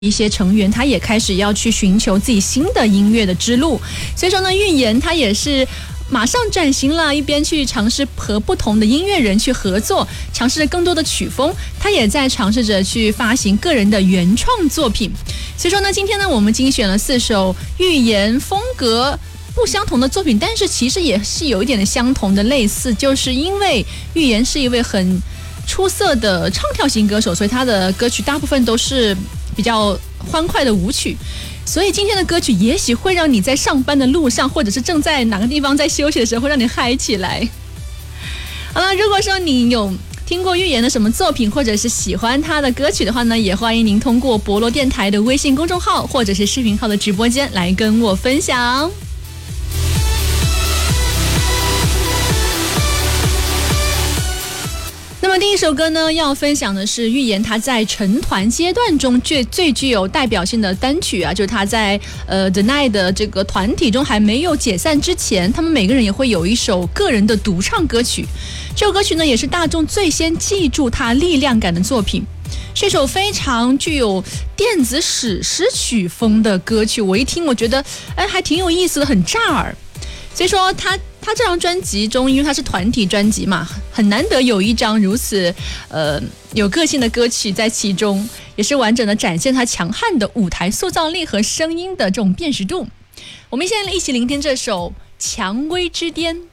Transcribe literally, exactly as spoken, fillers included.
一些成员他也开始要去寻求自己新的音乐的之路，所以说呢，预言他也是马上转型了，一边去尝试和不同的音乐人去合作，尝试着更多的曲风，他也在尝试着去发行个人的原创作品。所以说呢，今天呢，我们精选了四首预言风格不相同的作品，但是其实也是有一点的相同的类似，就是因为预言是一位很出色的唱跳型歌手，所以他的歌曲大部分都是比较欢快的舞曲，所以今天的歌曲也许会让你在上班的路上，或者是正在哪个地方在休息的时候，会让你嗨起来。好了，如果说你有听过预言的什么作品，或者是喜欢他的歌曲的话呢，也欢迎您通过博罗电台的微信公众号或者是视频号的直播间来跟我分享。那么第一首歌呢，要分享的是预言他在成团阶段中最最具有代表性的单曲啊，就是他在呃 The Night 的这个团体中还没有解散之前，他们每个人也会有一首个人的独唱歌曲。这首歌曲呢，也是大众最先记住他力量感的作品，是一首非常具有电子史诗曲风的歌曲。我一听，我觉得哎，还挺有意思的，很炸耳。所以说他他这张专辑中，因为他是团体专辑嘛，很难得有一张如此呃有个性的歌曲在其中，也是完整的展现他强悍的舞台塑造力和声音的这种辨识度。我们现在一起聆听这首《蔷薇之巅》。